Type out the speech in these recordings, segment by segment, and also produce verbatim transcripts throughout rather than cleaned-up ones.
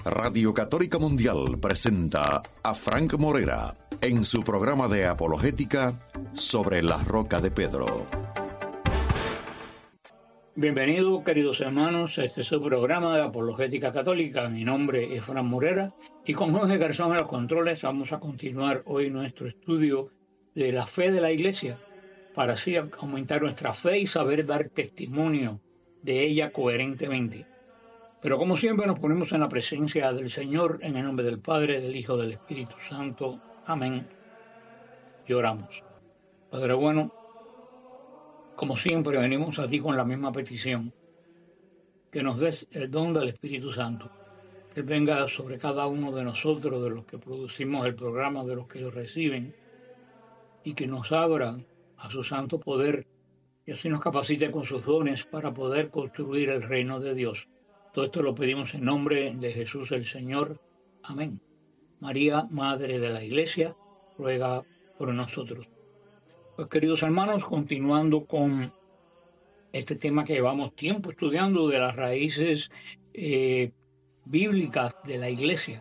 Radio Católica Mundial presenta a Frank Morera en su programa de apologética Sobre la Roca de Pedro. Bienvenidos, queridos hermanos, a este es su programa de apologética católica. Mi nombre es Frank Morera y con Jorge Garzón en los controles vamos a continuar hoy nuestro estudio de la fe de la Iglesia, para así aumentar nuestra fe y saber dar testimonio de ella coherentemente. Pero como siempre nos ponemos en la presencia del Señor, en el nombre del Padre, del Hijo, del Espíritu Santo. Amén. Y oramos. Padre bueno, como siempre venimos a ti con la misma petición, que nos des el don del Espíritu Santo, que Él venga sobre cada uno de nosotros, de los que producimos el programa, de los que lo reciben, y que nos abra a su santo poder y así nos capacite con sus dones para poder construir el reino de Dios. Todo esto lo pedimos en nombre de Jesús el Señor. Amén. María, Madre de la Iglesia, ruega por nosotros. Pues queridos hermanos, continuando con este tema que llevamos tiempo estudiando de las raíces eh, bíblicas de la Iglesia,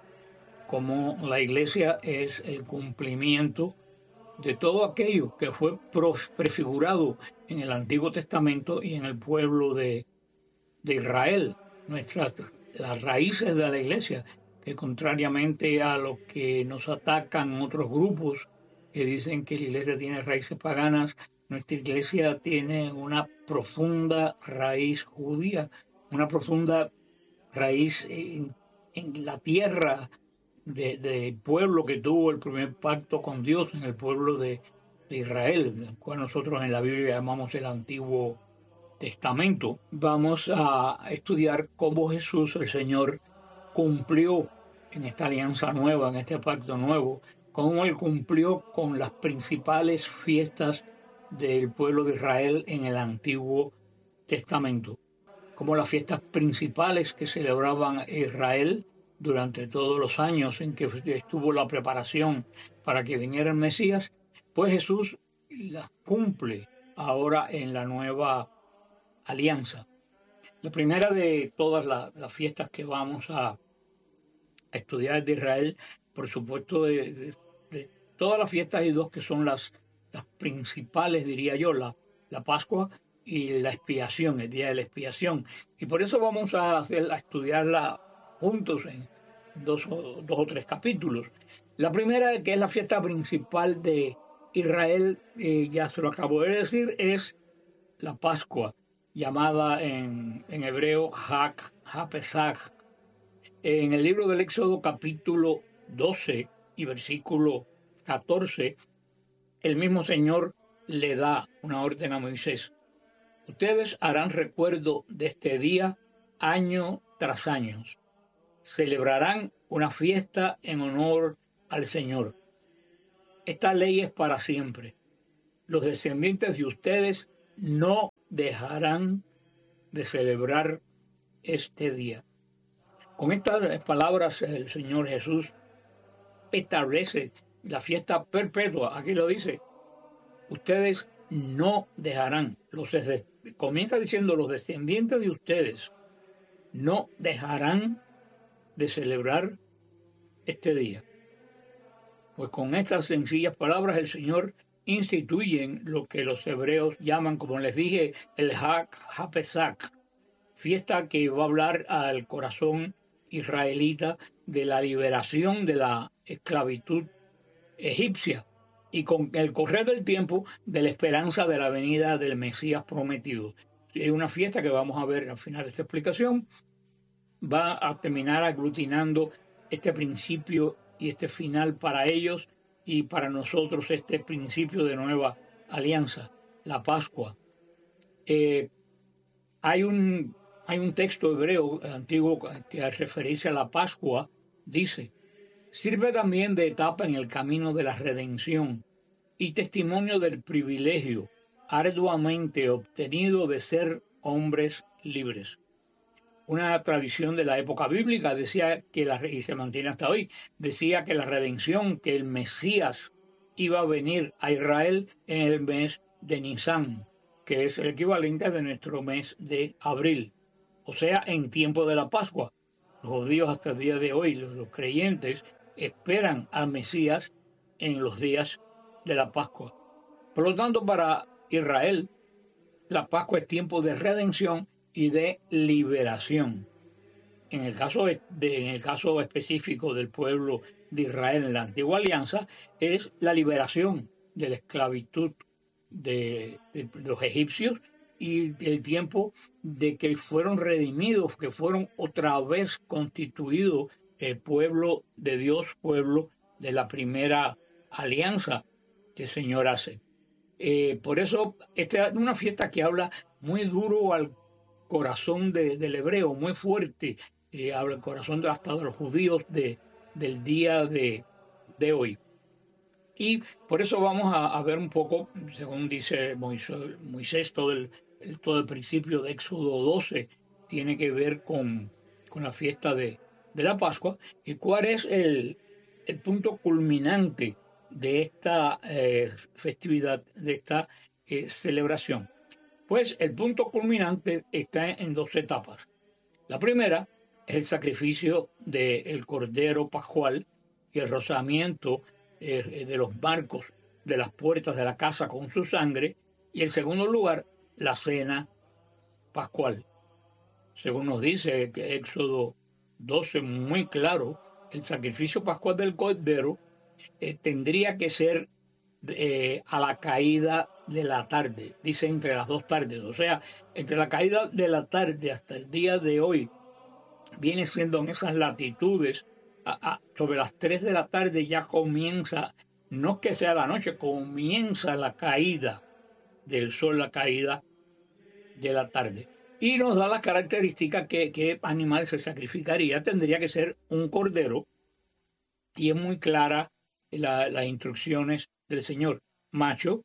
como la Iglesia es el cumplimiento de todo aquello que fue prefigurado en el Antiguo Testamento y en el pueblo de, de Israel. Nuestras, las raíces de la Iglesia, que contrariamente a lo que nos atacan otros grupos que dicen que la Iglesia tiene raíces paganas, nuestra Iglesia tiene una profunda raíz judía, una profunda raíz en, en la tierra del de pueblo que tuvo el primer pacto con Dios, en el pueblo de, de Israel, el cual nosotros en la Biblia llamamos el Antiguo Testamento. Vamos a estudiar cómo Jesús, el Señor, cumplió en esta alianza nueva, en este pacto nuevo, cómo Él cumplió con las principales fiestas del pueblo de Israel en el Antiguo Testamento, como las fiestas principales que celebraban Israel durante todos los años en que estuvo la preparación para que viniera el Mesías, pues Jesús las cumple ahora en la nueva alianza. La primera de todas las, las fiestas que vamos a, a estudiar de Israel, por supuesto, de, de, de todas las fiestas hay dos que son las, las principales, diría yo, la, la Pascua y la expiación, el día de la expiación. Y por eso vamos a, hacer, a estudiarla juntos en dos, dos o tres capítulos. La primera, que es la fiesta principal de Israel, eh, ya se lo acabo de decir, es la Pascua, llamada en, en hebreo Hag HaPesach. En el libro del Éxodo capítulo doce y versículo catorce, el mismo Señor le da una orden a Moisés. Ustedes harán recuerdo de este día año tras año. Celebrarán una fiesta en honor al Señor. Esta ley es para siempre. Los descendientes de ustedes no dejarán de celebrar este día. Con estas palabras el Señor Jesús establece la fiesta perpetua. Aquí lo dice. Ustedes no dejarán. Los, comienza diciendo los descendientes de ustedes no dejarán de celebrar este día. Pues con estas sencillas palabras el Señor instituyen lo que los hebreos llaman, como les dije, el Hag HaPesach, fiesta que va a hablar al corazón israelita de la liberación de la esclavitud egipcia y con el correr del tiempo de la esperanza de la venida del Mesías prometido. Es una fiesta que vamos a ver al final de esta explicación. Va a terminar aglutinando este principio y este final para ellos y para nosotros este principio de nueva alianza, la Pascua. Eh, hay, un, hay un texto hebreo antiguo que al referirse a la Pascua dice: sirve también de etapa en el camino de la redención y testimonio del privilegio arduamente obtenido de ser hombres libres. Una tradición de la época bíblica decía que la, y se mantiene hasta hoy, decía que la redención, que el Mesías iba a venir a Israel en el mes de Nisan, que es el equivalente de nuestro mes de abril, o sea, en tiempo de la Pascua. Los judíos hasta el día de hoy, los, los creyentes, esperan al Mesías en los días de la Pascua. Por lo tanto, para Israel, la Pascua es tiempo de redención y de liberación. En el caso, de, en el caso específico del pueblo de Israel en la antigua alianza, es la liberación de la esclavitud de, de los egipcios y el tiempo de que fueron redimidos, que fueron otra vez constituidos el pueblo de Dios, pueblo de la primera alianza que el Señor hace. Eh, por eso, esta es una fiesta que habla muy duro al corazón de, del hebreo, muy fuerte, eh, habla al corazón de, hasta de los judíos de, del día de, de hoy. Y por eso vamos a, a ver un poco, según dice Moisés, Moisés todo, el, el, todo el principio de Éxodo doce tiene que ver con, con la fiesta de, de la Pascua, y cuál es el, el punto culminante de esta eh, festividad, de esta eh, celebración. Pues el punto culminante está en dos etapas. La primera es el sacrificio del cordero pascual y el rociamiento eh, de los marcos de las puertas de la casa con su sangre, y en segundo lugar, la cena pascual. Según nos dice que Éxodo doce, muy claro, el sacrificio pascual del cordero eh, tendría que ser eh, a la caída de la tarde, dice entre las dos tardes, o sea, entre la caída de la tarde hasta el día de hoy, viene siendo en esas latitudes, a, a, sobre las tres de la tarde ya comienza, no que sea la noche, comienza la caída del sol, la caída de la tarde. Y nos da las características que, que animal se sacrificaría. Tendría que ser un cordero, y es muy clara la, las instrucciones del Señor. Macho,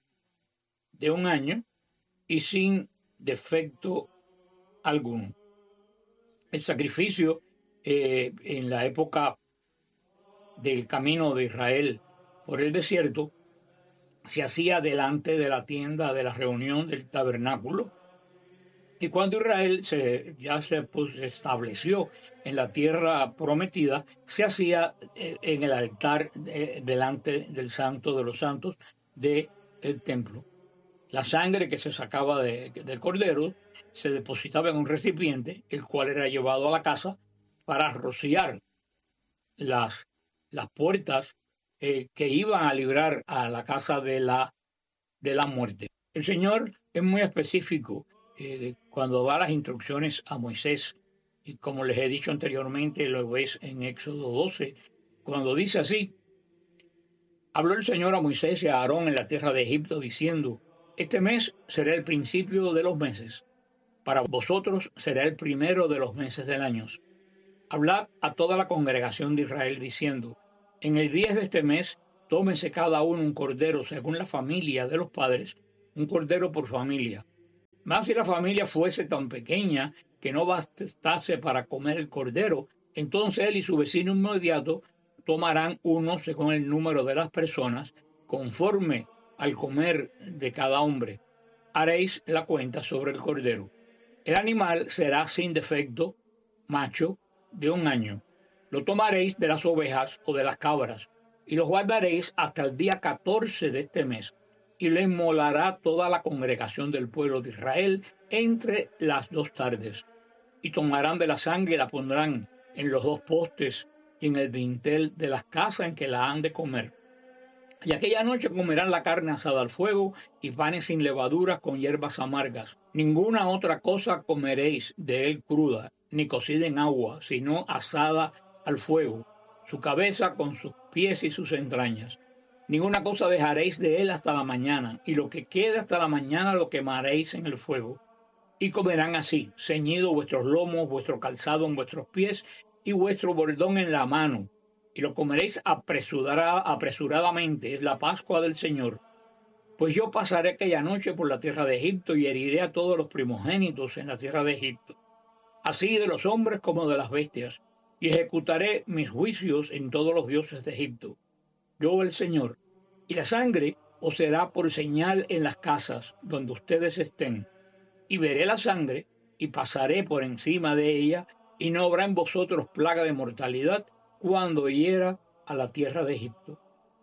de un año y sin defecto alguno. El sacrificio eh, en la época del camino de Israel por el desierto se hacía delante de la tienda de la reunión del tabernáculo. Y cuando Israel se, ya se pues, estableció en la tierra prometida, se hacía en el altar de, delante del Santo de los Santos del templo. La sangre que se sacaba de, del cordero se depositaba en un recipiente, el cual era llevado a la casa para rociar las, las puertas eh, que iban a librar a la casa de la, de la muerte. El Señor es muy específico Eh, cuando da las instrucciones a Moisés, y como les he dicho anteriormente, lo ves en Éxodo doce, cuando dice así: habló el Señor a Moisés y a Aarón en la tierra de Egipto, diciendo: este mes será el principio de los meses, para vosotros será el primero de los meses del año. Hablad a toda la congregación de Israel, diciendo: en el diez de este mes, tómense cada uno un cordero según la familia de los padres, un cordero por familia. Mas si la familia fuese tan pequeña que no bastase para comer el cordero, entonces él y su vecino inmediato tomarán uno según el número de las personas, conforme al comer de cada hombre. Haréis la cuenta sobre el cordero. El animal será sin defecto, macho, de un año. Lo tomaréis de las ovejas o de las cabras, y lo guardaréis hasta el día catorce de este mes, y le inmolará toda la congregación del pueblo de Israel entre las dos tardes. Y tomarán de la sangre y la pondrán en los dos postes y en el dintel de las casas en que la han de comer. Y aquella noche comerán la carne asada al fuego y panes sin levadura con hierbas amargas. Ninguna otra cosa comeréis de él cruda, ni cocida en agua, sino asada al fuego, su cabeza con sus pies y sus entrañas. Ninguna cosa dejaréis de él hasta la mañana, y lo que quede hasta la mañana lo quemaréis en el fuego. Y comerán así, ceñidos vuestros lomos, vuestro calzado en vuestros pies, y vuestro bordón en la mano. Y lo comeréis apresurada, apresuradamente, es la Pascua del Señor. Pues yo pasaré aquella noche por la tierra de Egipto, y heriré a todos los primogénitos en la tierra de Egipto, así de los hombres como de las bestias, y ejecutaré mis juicios en todos los dioses de Egipto. Yo el Señor, y la sangre os será por señal en las casas donde ustedes estén, y veré la sangre, y pasaré por encima de ella, y no habrá en vosotros plaga de mortalidad cuando hiera a la tierra de Egipto.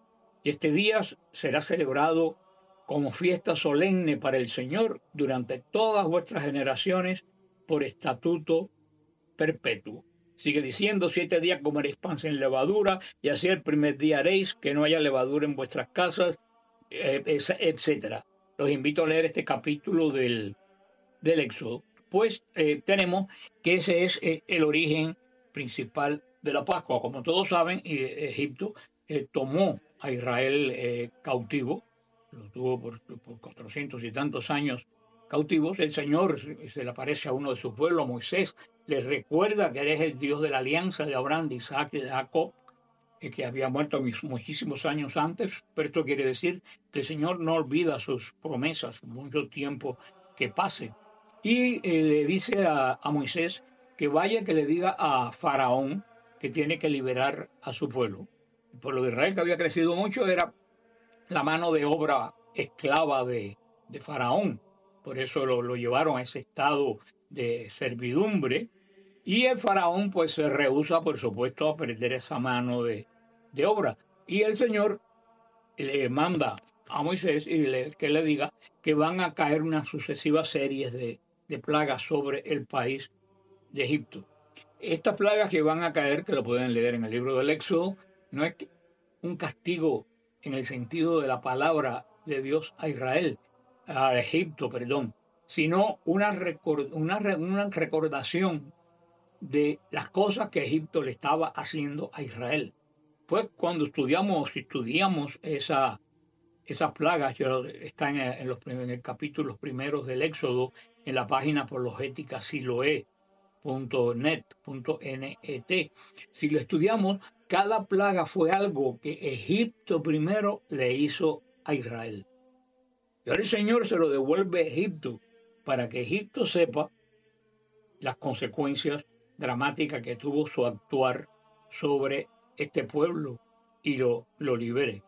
Y este día será celebrado como fiesta solemne para el Señor durante todas vuestras generaciones por estatuto perpetuo. Sigue diciendo, siete días comeréis pan sin levadura, y así el primer día haréis que no haya levadura en vuestras casas, eh, etcétera. Los invito a leer este capítulo del, del Éxodo. Pues eh, tenemos que ese es eh, el origen principal de la Pascua. Como todos saben, Egipto eh, tomó a Israel eh, cautivo, lo tuvo por, por cuatrocientos y tantos años cautivos. El Señor se le aparece a uno de sus pueblos, Moisés, les recuerda que eres el Dios de la alianza de Abraham, de Isaac y de Jacob, eh, que había muerto muchísimos años antes, pero esto quiere decir que el Señor no olvida sus promesas, mucho tiempo que pase. Y eh, le dice a, a Moisés que vaya, que le diga a Faraón que tiene que liberar a su pueblo. El pueblo de Israel, que había crecido mucho, era la mano de obra esclava de, de Faraón. Por eso lo, lo llevaron a ese estado de servidumbre. Y el Faraón pues se rehúsa, por supuesto, a perder esa mano de, de obra. Y el Señor le manda a Moisés y le, que le diga que van a caer unas sucesivas series de, de plagas sobre el país de Egipto. Estas plagas que van a caer, que lo pueden leer en el libro del Éxodo, no es un castigo en el sentido de la palabra de Dios a Israel, a Egipto, perdón, sino una, record, una, una recordación de las cosas que Egipto le estaba haciendo a Israel. Pues cuando estudiamos, estudiamos esa, esas plagas, están en, en, los, en el capítulo primeros del Éxodo, en la página apologética siloé punto net punto net. Si lo estudiamos, cada plaga fue algo que Egipto primero le hizo a Israel. Y ahora el Señor se lo devuelve a Egipto para que Egipto sepa las consecuencias dramáticas que tuvo su actuar sobre este pueblo y lo, lo libere.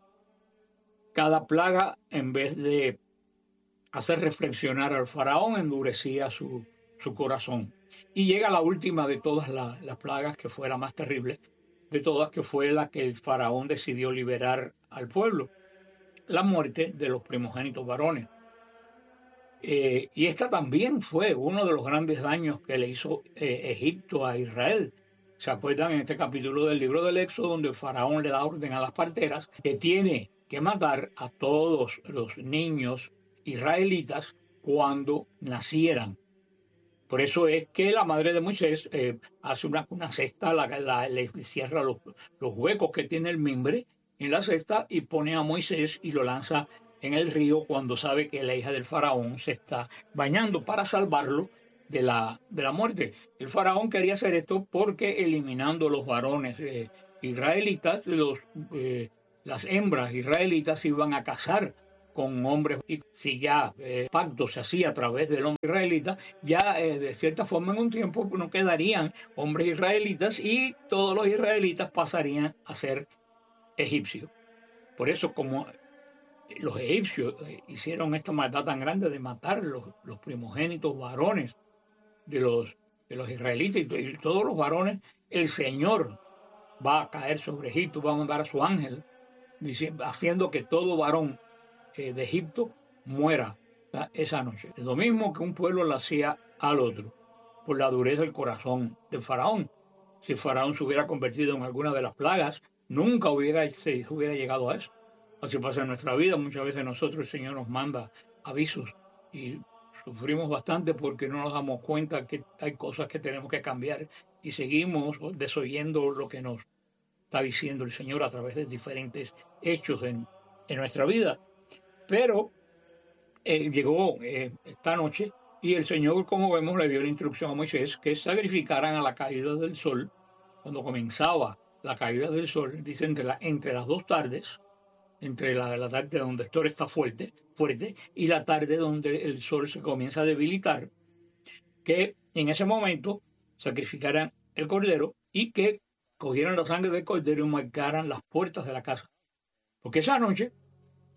Cada plaga, en vez de hacer reflexionar al faraón, endurecía su, su corazón. Y llega la última de todas la, las plagas, que fue la más terrible de todas, que fue la que el faraón decidió liberar al pueblo: la muerte de los primogénitos varones. Eh, y esta también fue uno de los grandes daños que le hizo eh, Egipto a Israel. ¿Se acuerdan en este capítulo del libro del Éxodo, donde el faraón le da orden a las parteras que tiene que matar a todos los niños israelitas cuando nacieran? Por eso es que la madre de Moisés eh, hace una, una cesta, la, la, le cierra los, los huecos que tiene el mimbre en la cesta y pone a Moisés y lo lanza en el río cuando sabe que la hija del faraón se está bañando, para salvarlo de la, de la muerte. El faraón quería hacer esto porque, eliminando los varones eh, israelitas, los, eh, las hembras israelitas iban a casar con hombres, y si ya eh, pacto se hacía a través del hombre israelita, ya eh, de cierta forma en un tiempo no quedarían hombres israelitas y todos los israelitas pasarían a ser egipcios. Por eso, como los egipcios eh, hicieron esta maldad tan grande de matar los, los primogénitos varones de los, de los israelitas y, y todos los varones, el Señor va a caer sobre Egipto, va a mandar a su ángel diciendo, haciendo que todo varón eh, de Egipto muera esa noche. Es lo mismo que un pueblo le hacía al otro, por la dureza del corazón del faraón. Si el faraón se hubiera convertido en alguna de las plagas, nunca hubiera, se hubiera llegado a eso. Así pasa en nuestra vida. Muchas veces nosotros, el Señor nos manda avisos y sufrimos bastante porque no nos damos cuenta que hay cosas que tenemos que cambiar y seguimos desoyendo lo que nos está diciendo el Señor a través de diferentes hechos en, en nuestra vida. Pero eh, llegó eh, esta noche y el Señor, como vemos, le dio la instrucción a Moisés que sacrificaran a la caída del sol. Cuando comenzaba la caída del sol, dice entre, la, entre las dos tardes, entre la, la tarde donde el sol está fuerte, fuerte y la tarde donde el sol se comienza a debilitar, que en ese momento sacrificaran el cordero y que cogieran la sangre del cordero y marcaran las puertas de la casa. Porque esa noche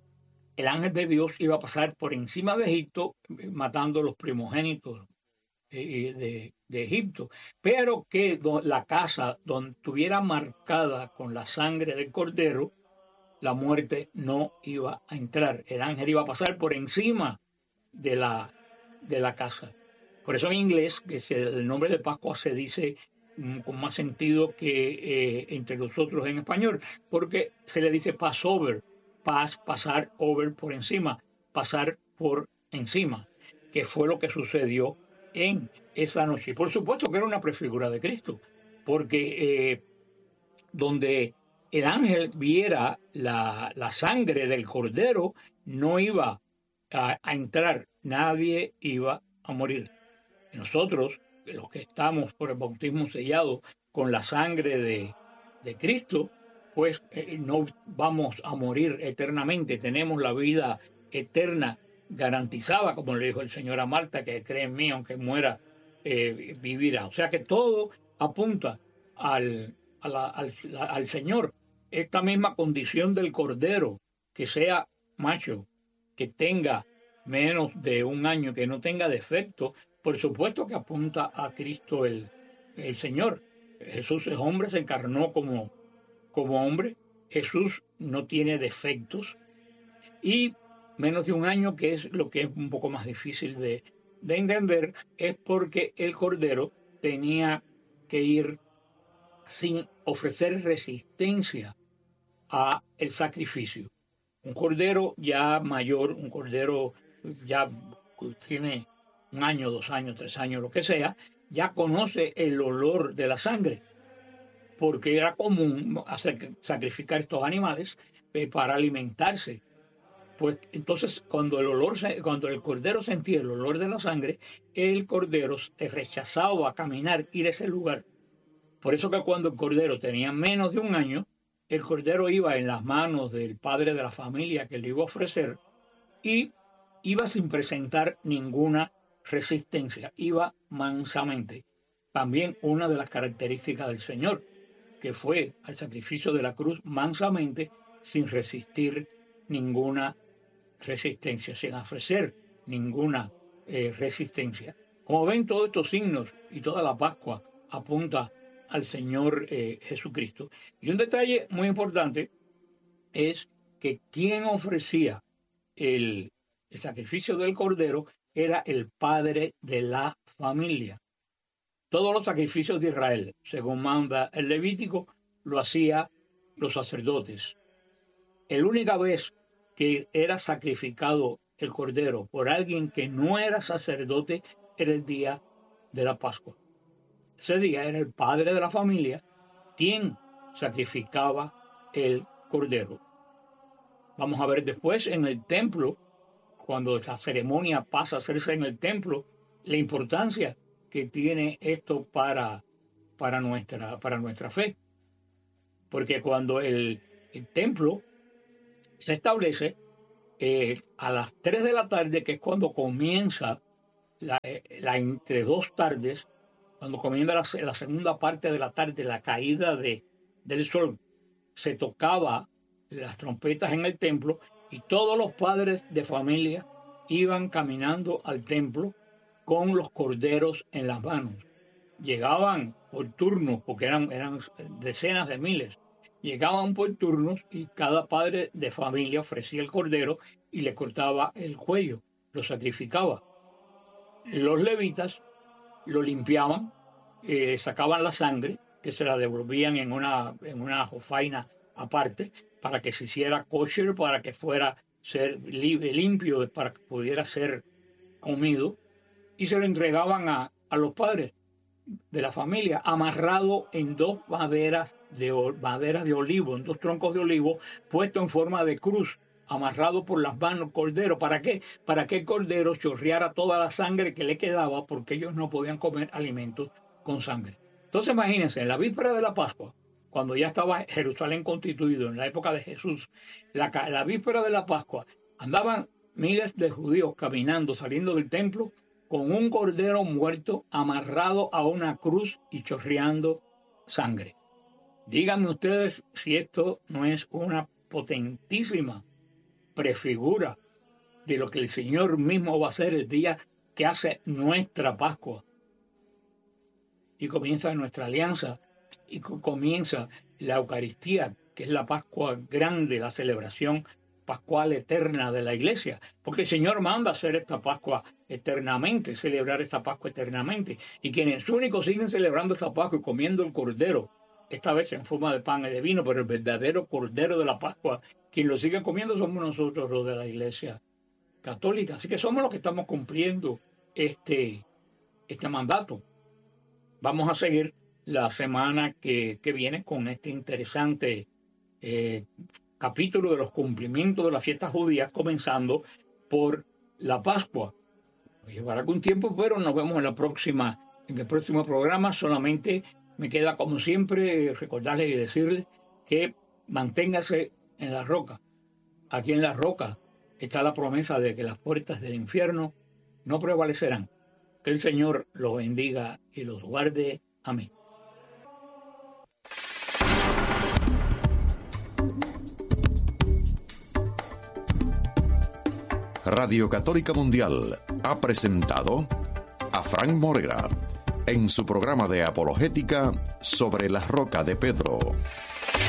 el ángel de Dios iba a pasar por encima de Egipto matando los primogénitos eh, de, de Egipto, pero que do, la casa donde estuviera marcada con la sangre del cordero, la muerte no iba a entrar. El ángel iba a pasar por encima de la, de la casa. Por eso en inglés, que se, el nombre de Pascua se dice mm, con más sentido que eh, entre nosotros en español, porque se le dice Passover, pas, pasar over, por encima, pasar por encima, que fue lo que sucedió en esa noche. Y por supuesto que era una prefigura de Cristo, porque eh, donde el ángel viera la, la sangre del cordero, no iba a, a entrar, nadie iba a morir. Nosotros, los que estamos por el bautismo sellado con la sangre de, de Cristo, pues eh, no vamos a morir eternamente, tenemos la vida eterna garantizada, como le dijo el Señor a Marta, que cree en mí, aunque muera, eh, vivirá. O sea que todo apunta al, a la, al, al Señor. Esta misma condición del cordero, que sea macho, que tenga menos de un año, que no tenga defecto, por supuesto que apunta a Cristo el, el Señor. Jesús es hombre, se encarnó como, como hombre. Jesús no tiene defectos. Y menos de un año, que es lo que es un poco más difícil de, de entender, es porque el cordero tenía que ir sin ofrecer resistencia a el sacrificio. Un cordero ya mayor, un cordero ya tiene un año, dos años, tres años, lo que sea, ya conoce el olor de la sangre, porque era común hacer, sacrificar estos animales eh, para alimentarse. Pues entonces cuando el olor, cuando el cordero sentía el olor de la sangre, el cordero rechazaba caminar, ir a ese lugar. Por eso que cuando el cordero tenía menos de un año, el cordero iba en las manos del padre de la familia que le iba a ofrecer y iba sin presentar ninguna resistencia, iba mansamente. También una de las características del Señor, que fue al sacrificio de la cruz mansamente, sin resistir ninguna resistencia, sin ofrecer ninguna eh, resistencia. Como ven, todos estos signos y toda la Pascua apunta al Señor eh, Jesucristo. Y un detalle muy importante es que quien ofrecía el, el sacrificio del cordero era el padre de la familia. Todos los sacrificios de Israel, según manda el Levítico, lo hacían los sacerdotes. La única vez que era sacrificado el cordero por alguien que no era sacerdote era el día de la Pascua. Ese día era el padre de la familia quien sacrificaba el cordero. Vamos a ver después en el templo, cuando la ceremonia pasa a hacerse en el templo, la importancia que tiene esto para, para, nuestra, para nuestra fe. Porque cuando el, el templo se establece eh, a las tres de la tarde, que es cuando comienza la, la entre dos tardes, cuando comienza la, la segunda parte de la tarde, la caída de, del sol, se tocaba las trompetas en el templo y todos los padres de familia iban caminando al templo con los corderos en las manos. Llegaban por turnos, porque eran, eran decenas de miles, llegaban por turnos y cada padre de familia ofrecía el cordero y le cortaba el cuello, lo sacrificaba. Los levitas lo limpiaban, eh, sacaban la sangre, que se la devolvían en una, en una jofaina aparte, para que se hiciera kosher, para que fuera ser limpio, para que pudiera ser comido, y se lo entregaban a, a los padres de la familia, amarrado en dos maderas de, maderas de olivo, en dos troncos de olivo, puesto en forma de cruz, amarrado por las manos cordero. ¿Para qué? Para que el cordero chorreara toda la sangre que le quedaba, porque ellos no podían comer alimentos con sangre. Entonces imagínense, en la víspera de la Pascua, cuando ya estaba Jerusalén constituido, en la época de Jesús, la, la víspera de la Pascua, andaban miles de judíos caminando, saliendo del templo, con un cordero muerto amarrado a una cruz y chorreando sangre. Díganme ustedes si esto no es una potentísima prefigura de lo que el Señor mismo va a hacer el día que hace nuestra Pascua. y comienza nuestra alianza y comienza la Eucaristía, que es la Pascua grande, la celebración pascual eterna de la Iglesia, porque el Señor manda hacer esta Pascua eternamente, celebrar esta Pascua eternamente, y quienes únicos siguen celebrando esta Pascua y comiendo el Cordero, esta vez en forma de pan y de vino, pero el verdadero Cordero de la Pascua, quien lo sigue comiendo somos nosotros los de la Iglesia Católica. Así que somos los que estamos cumpliendo este, este mandato. Vamos a seguir la semana que, que viene con este interesante eh, capítulo de los cumplimientos de las fiestas judías, comenzando por la Pascua. Llevará algún tiempo, pero nos vemos en la próxima, en el próximo programa. Solamente me queda, como siempre, recordarles y decirles que manténgase en la roca. Aquí en la roca está la promesa de que las puertas del infierno no prevalecerán. Que el Señor los bendiga y los guarde. Amén. Radio Católica Mundial ha presentado a Frank Morera en su programa de apologética sobre la Roca de Pedro.